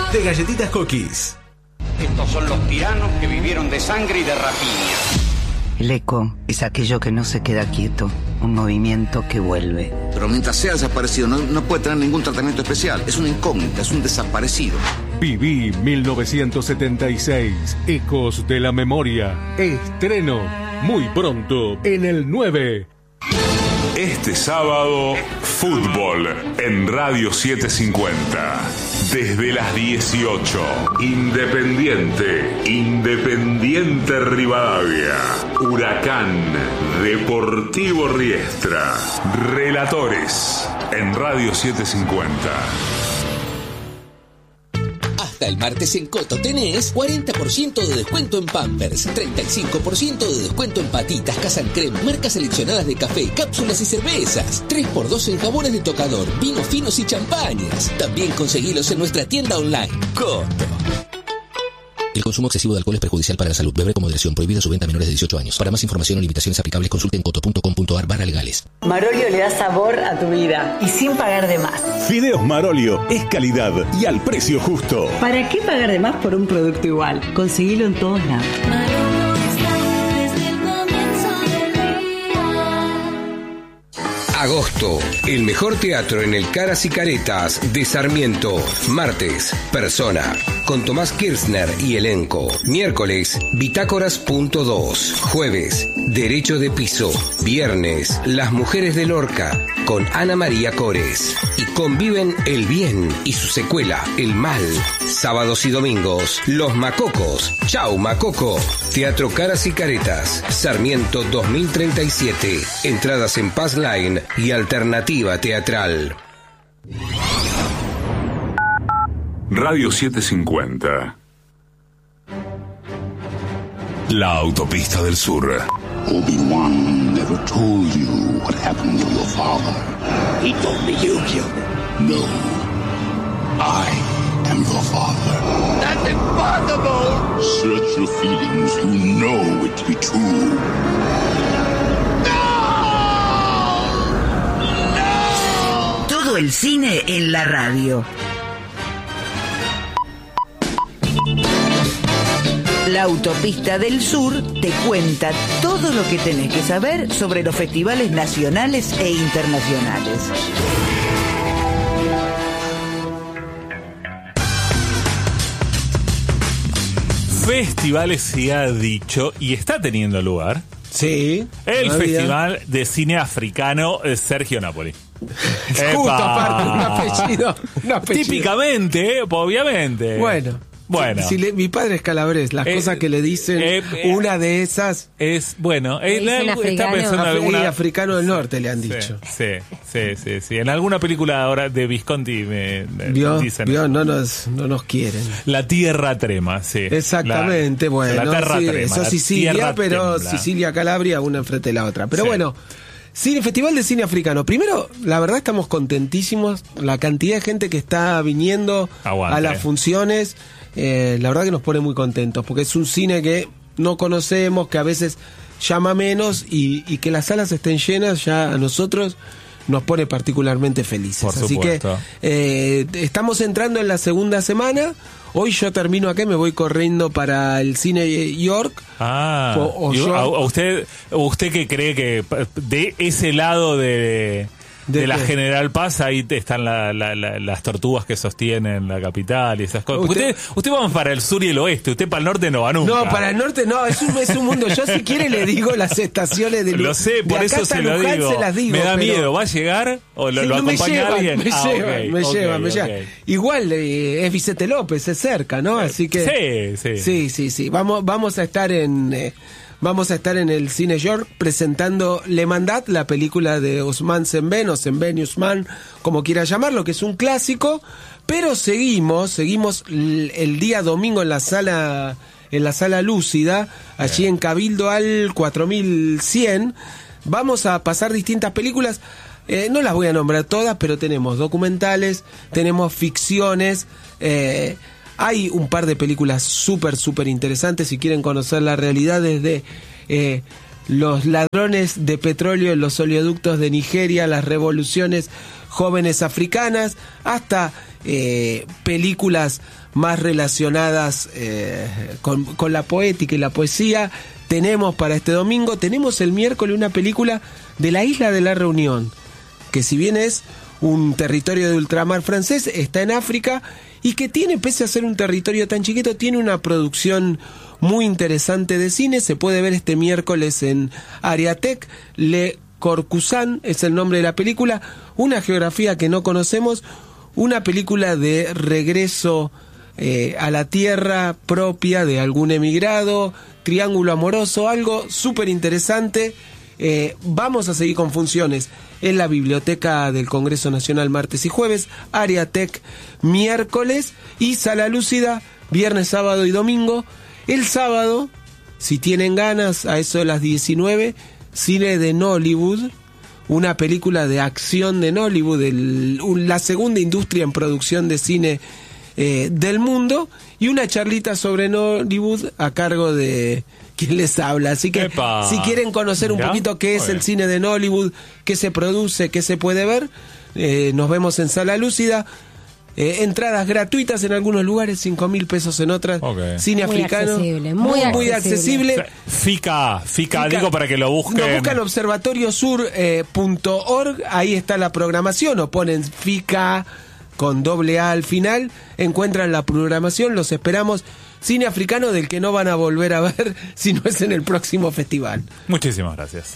de Galletitas Cookies. Estos son los tiranos que vivieron de sangre y de rapiña. El eco es aquello que no se queda quieto, un movimiento que vuelve. Pero mientras sea desaparecido no puede tener ningún tratamiento especial. Es una incógnita, es un desaparecido. Viví 1976, Ecos de la Memoria. Estreno muy pronto en el 9. Este sábado, fútbol en Radio 750. Desde las 18. Independiente Rivadavia. Huracán, Deportivo Riestra. Relatores en Radio 750. Hasta el martes en Coto tenés 40% de descuento en Pampers, 35% de descuento en patitas, Casan Creme, marcas seleccionadas de café, cápsulas y cervezas, 3x2 en jabones de tocador, vinos finos y champañas. También conseguilos en nuestra tienda online. Coto. El consumo excesivo de alcohol es perjudicial para la salud. Beber con moderación. Prohibida su venta a menores de 18 años. Para más información o limitaciones aplicables, consulten coto.com.ar/legales. Marolio le da sabor a tu vida y sin pagar de más. Fideos Marolio es calidad y al precio justo. ¿Para qué pagar de más por un producto igual? Conseguilo en todos lados. Agosto, el mejor teatro en el Caras y Caretas de Sarmiento. Martes, Persona, con Tomás Kirchner y elenco. Miércoles, Bitácoras.2. Jueves, Derecho de Piso. Viernes, Las Mujeres de Lorca, con Ana María Cores. Y conviven el bien y su secuela, el mal. Sábados y domingos, Los Macocos. Chau, Macoco. Teatro Caras y Caretas, Sarmiento 2037. Entradas en Pass Line y Alternativa Teatral. Radio 750. La autopista del sur. Obi-Wan never told you what happened to your father. He told me you killed him. No. I am your father. That's impossible! Search your feelings. You know it to be true. Todo el cine en la radio. La Autopista del Sur te cuenta todo lo que tenés que saber sobre los festivales nacionales e internacionales. Festivales se ha dicho y está teniendo lugar. Sí. El Festival de Cine Africano Sergio Napoli. Justo aparte, un apellido. Típicamente, obviamente. Bueno, mi padre es calabrés, las cosas que le dicen, una de esas es, bueno, está pensando en alguna africano del norte le han dicho. Sí. En alguna película ahora de Visconti me dicen. No nos quieren. La tierra trema, sí. Exactamente, la tierra trema. Eso Sicilia, pero tembla. Sicilia, Calabria, una enfrente de la otra. Pero bueno, Festival de Cine Africano. Primero, la verdad estamos contentísimos. La cantidad de gente que está viniendo a las funciones. La verdad que nos pone muy contentos, porque es un cine que no conocemos, que a veces llama menos y que las salas estén llenas ya a nosotros nos pone particularmente felices. Así que estamos entrando en la segunda semana. Hoy yo termino acá y me voy corriendo para el Cine York. ¿Usted que cree que de ese lado de la General Paz, ahí están las tortugas que sostienen la capital y esas cosas? Usted va para el sur y el oeste, usted para el norte no va nunca. No, para el norte no, es un mundo. Yo si quiere le digo las estaciones de Lo sé, por eso se lo digo. Me da miedo, ¿va a llegar o lo acompaña alguien? Me lleva. Igual es Vicente López, es cerca, ¿no? Así que sí. Vamos a estar en el Cine York presentando Le Mandat, la película de Ousmane Sembène o Sembène Ousmane, como quiera llamarlo, que es un clásico, pero seguimos el día domingo en la sala Lúcida, allí en Cabildo al 4100. Vamos a pasar distintas películas. No las voy a nombrar todas, pero tenemos documentales, tenemos ficciones. Hay un par de películas súper interesantes si quieren conocer la realidad desde los ladrones de petróleo en los oleoductos de Nigeria, las revoluciones jóvenes africanas, hasta películas más relacionadas con la poética y la poesía. Tenemos para este domingo, tenemos el miércoles una película de la isla de la Reunión, que si bien es un territorio de ultramar francés, está en África, y que tiene, pese a ser un territorio tan chiquito, tiene una producción muy interesante de cine. Se puede ver este miércoles en Ariatec. Le Corcuzán es el nombre de la película, una geografía que no conocemos, una película de regreso a la tierra propia de algún emigrado, triángulo amoroso, algo súper interesante. Vamos a seguir con funciones en la Biblioteca del Congreso Nacional martes y jueves, Ariatec miércoles, y Sala Lúcida viernes, sábado y domingo. El sábado, si tienen ganas, a eso de las 19, cine de Nollywood, una película de acción de Nollywood, la segunda industria en producción de cine del mundo, y una charlita sobre Nollywood a cargo de quien les habla. Así que si quieren conocer un poquito qué es el cine de Nollywood, qué se produce, qué se puede ver, nos vemos en Sala Lúcida. Entradas gratuitas en algunos lugares, 5.000 pesos en otras. Cine muy africano. Accesible, muy accesible. FICA, digo para que lo busquen. Nos buscan observatoriosur.org, ahí está la programación, o ponen FICA con doble A al final, encuentran la programación, los esperamos. Cine africano del que no van a volver a ver si no es en el próximo festival. Muchísimas gracias.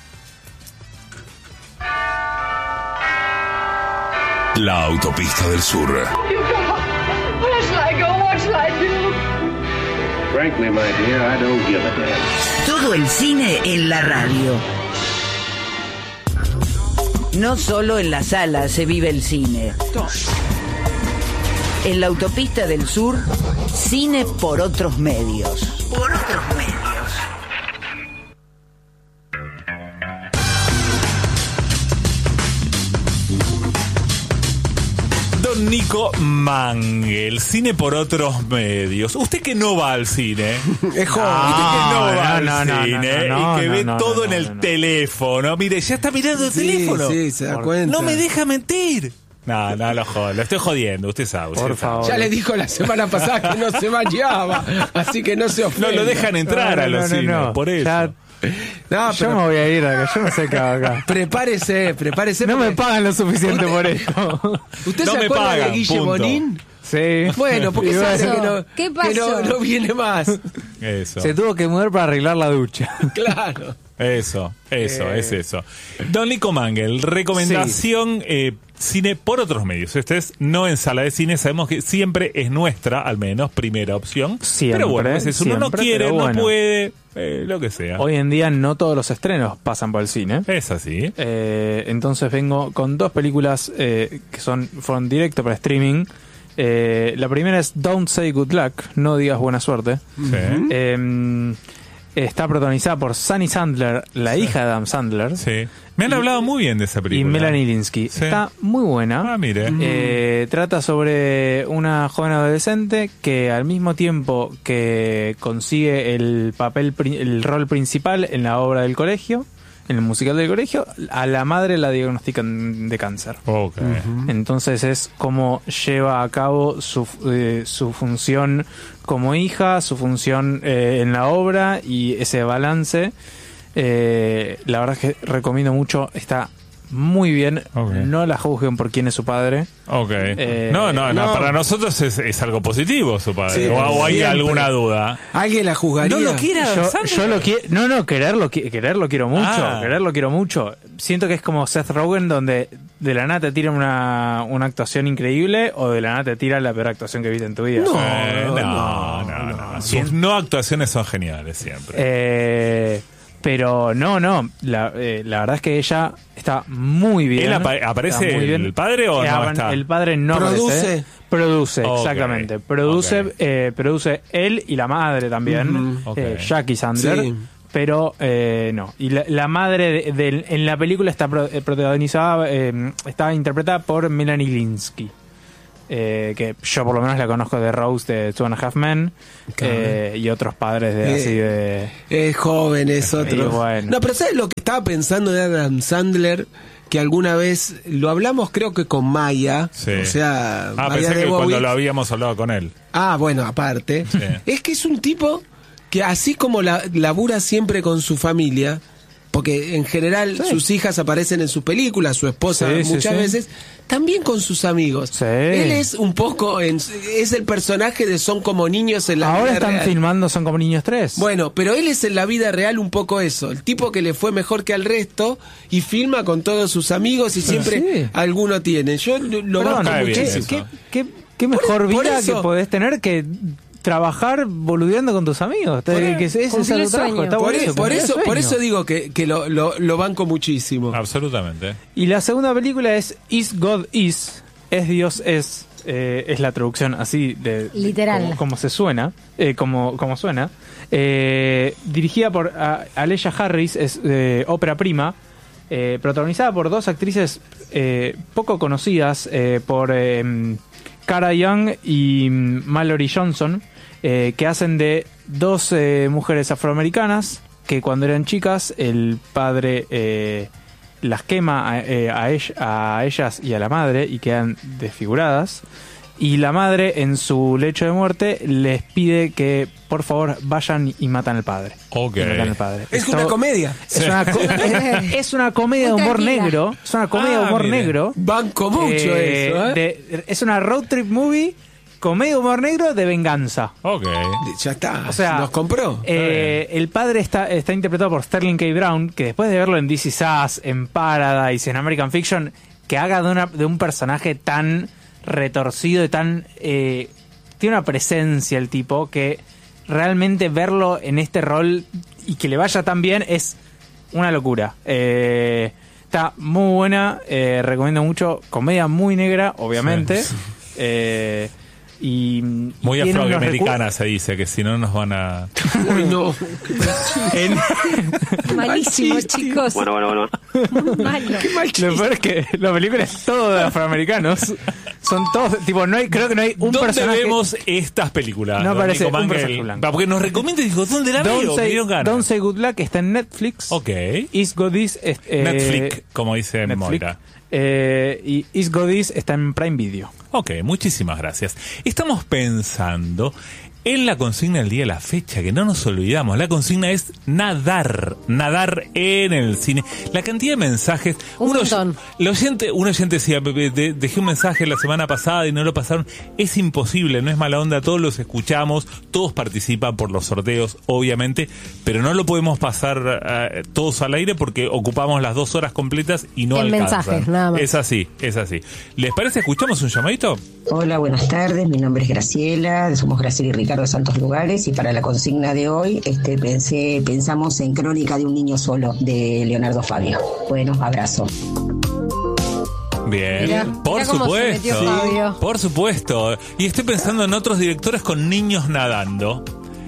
La autopista del sur. Where shall I go? What shall I do? Frankly, my dear, I don't give a damn. Todo el cine en la radio. No solo en la sala se vive el cine. En la autopista del sur, cine por otros medios. Don Nico Mangel, cine por otros medios. Usted que no va al cine, es joven. Usted que no va al cine y que ve todo en el teléfono. Mire, ya está mirando el teléfono. Sí, se da cuenta. No me deja mentir. No, lo estoy jodiendo, usted sabe. Por favor. Ya le dijo la semana pasada que no se bañaba, así que no se ofenda. No lo dejan entrar a los cines, por eso. Ya... No, yo me voy a ir acá, yo no sé qué hago acá. Prepárese. No me pagan lo suficiente por esto. ¿Usted se acuerda de Guille Bonín? Sí. Bueno, porque sabe ¿Qué pasó? Que no viene más. Eso. Se tuvo que mudar para arreglar la ducha. Claro. Eso. Don Nico Mangel, recomendación cine por otros medios. Este es no en sala de cine, sabemos que siempre es nuestra, al menos, primera opción. Siempre, pero bueno, si uno no quiere, no puede, lo que sea. Hoy en día no todos los estrenos pasan por el cine. Es así. Entonces vengo con dos películas que fueron directo para streaming. La primera es Don't Say Good Luck, no digas buena suerte. Sí. Está protagonizada por Sunny Sandler, la hija de Adam Sandler. Sí. Me han hablado muy bien de esa película. Y Melanie Linsky. Sí. Está muy buena. Mire. Trata sobre una joven adolescente que al mismo tiempo que consigue el rol principal en la obra del colegio, en el musical del colegio, a la madre la diagnostican de cáncer. Entonces es como lleva a cabo su función como hija, su función en la obra y ese balance. La verdad es que recomiendo mucho, está muy bien. No la juzguen por quién es su padre. No, para nosotros es algo positivo su padre. Sí, o hay alguna duda. ¿Alguien la juzgaría? No lo quiera. Yo lo quiero. No, quererlo quiero mucho. Quererlo quiero mucho. Siento que es como Seth Rogen, donde de la nada te tira una actuación increíble, o de la nada te tira la peor actuación que viste en tu vida. No. Sus no actuaciones son geniales siempre. Pero la verdad es que ella está muy bien. ¿Aparece el padre o no está? El padre no aparece. Produce, exactamente. Produce él y la madre también, Jackie Sandler. Sí. Pero no. Y la madre en la película está protagonizada, está interpretada por Melanie Linsky. que yo por lo menos la conozco de Rose de Two and a Half Men, y otros padres de así de... Es joven, es otro. Bueno. No, pero ¿sabes lo que estaba pensando de Adam Sandler? Que alguna vez lo hablamos, creo que con Maya. Sí. O sea, Maya pensé que Lebowitz. cuando lo habíamos hablado con él. Ah, bueno, aparte. Sí. Es que es un tipo que así como labura siempre con su familia, porque en general sus hijas aparecen en sus películas, su esposa muchas veces, también con sus amigos. Sí. Él es un poco, es el personaje de Son como niños en la vida real. Ahora están filmando Son como niños 3. Bueno, pero él es en la vida real un poco eso, el tipo que le fue mejor que al resto y filma con todos sus amigos y siempre alguno tiene. Yo lo banco muchísimo. ¿Qué mejor por vida eso, que podés tener que trabajar boludeando con tus amigos? Ese es el trabajo, está por eso digo que lo banco muchísimo. Absolutamente. Y la segunda película es Is God Is, es Dios es la traducción así de literal, como se suena, como suena. Dirigida por Alesia Harris, es ópera prima, protagonizada por dos actrices poco conocidas, por Cara Young y Mallory Johnson, que hacen de dos mujeres afroamericanas que cuando eran chicas el padre las quema a ellas y a la madre y quedan desfiguradas, y la madre en su lecho de muerte les pide que por favor vayan y matan al padre. Okay. Matan al padre. Es una comedia. Es una comedia de humor negro. Es una comedia de humor negro. Banco mucho eso, es una road trip movie, comedia de humor negro de venganza. Ok. Ya está. O sea, nos compró. El padre está interpretado por Sterling K. Brown, que después de verlo en This Is Us, en Paradise, en American Fiction, que haga de un personaje tan retorcido y tan... tiene una presencia el tipo que realmente verlo en este rol y que le vaya tan bien es una locura. Está muy buena, recomiendo mucho. Comedia muy negra, obviamente. Sí. Y muy afroamericana se dice, que si no nos van a... Uy, no. Malísimo, chicos. Bueno. Malo. Lo peor es que la película es todo de afroamericanos. Son todos, tipo, no hay, creo que no hay un personaje. ¿Dónde vemos estas películas? No aparece un personaje blanco. Porque nos recomienda y dijo, ¿dónde la veo? Don't Say Good Luck está en Netflix. Ok. Is God Is... Netflix, como dice Moira. Y Is God Is está en Prime Video. Ok, muchísimas gracias. Estamos pensando en la consigna del día de la fecha, que no nos olvidamos. La consigna es nadar en el cine. La cantidad de mensajes. Un oyente decía, dejé un mensaje la semana pasada y no lo pasaron. Es imposible, no es mala onda, todos los escuchamos, todos participan por los sorteos, obviamente, pero no lo podemos pasar todos al aire porque ocupamos las 2 horas completas y no alcanzan. Mensajes, nada más. Es así. ¿Les parece? ¿Escuchamos un llamadito? Hola, buenas tardes, mi nombre es Graciela, somos Graciela y Ricardo de Santos Lugares, y para la consigna de hoy pensamos en Crónica de un niño solo, de Leonardo Fabio. Bueno, abrazo. Bien, por supuesto, por supuesto. Y estoy pensando en otros directores con niños nadando.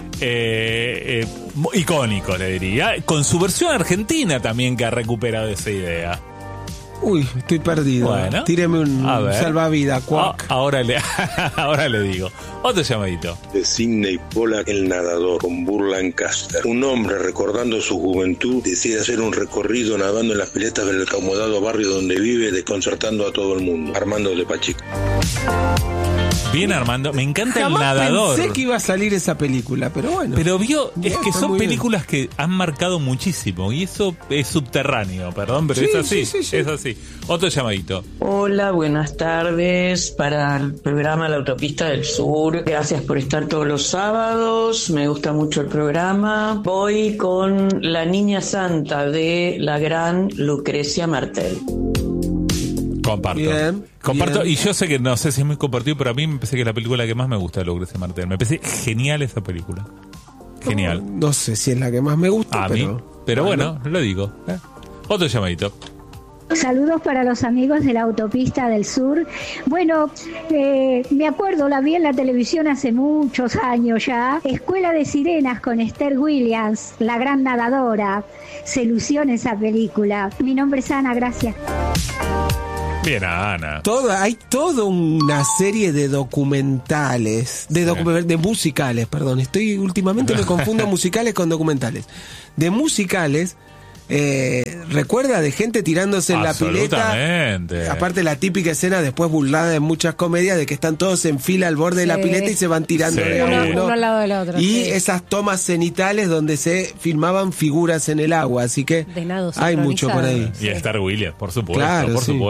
Icónico, le diría, con su versión argentina también, que ha recuperado esa idea. Uy, estoy perdido. Bueno, tíreme un salvavidas, cuac. Ahora le digo. Otro llamadito. De Sidney Pollack, El nadador, con Burt Lancaster. Un hombre recordando su juventud decide hacer un recorrido nadando en las piletas del acomodado barrio donde vive, desconcertando a todo el mundo. Armando de Pacheco. Bien, Armando, me encanta Jamás El nadador. Pensé que iba a salir esa película, pero bueno. Pero es que son películas que han marcado muchísimo y eso es subterráneo, perdón, pero es así, es así. Otro llamadito. Hola, buenas tardes para el programa La Autopista del Sur. Gracias por estar todos los sábados, me gusta mucho el programa. Voy con La Niña Santa de la gran Lucrecia Martel. Comparto. Bien. Y yo sé que no sé si es muy compartido, pero a mí me parece que es la película que más me gusta de Lucrecia Martel. Me parece genial esa película. Genial. No sé si es la que más me gusta, pero bueno, lo digo. Otro llamadito. Saludos para los amigos de la Autopista del Sur. Bueno, me acuerdo, la vi en la televisión hace muchos años ya. Escuela de Sirenas con Esther Williams, la gran nadadora. Se lució en esa película. Mi nombre es Ana, gracias. Bien, Ana. Hay toda una serie de documentales, de musicales, perdón. Últimamente me confundo musicales con documentales. De musicales. Recuerda de gente tirándose en la pileta, aparte la típica escena después burlada en muchas comedias de que están todos en fila al borde de la pileta y se van tirando uno al lado del otro, y esas tomas cenitales donde se filmaban figuras en el agua, así que hay mucho por ahí. Y Esther Williams, por supuesto, claro, por supuesto.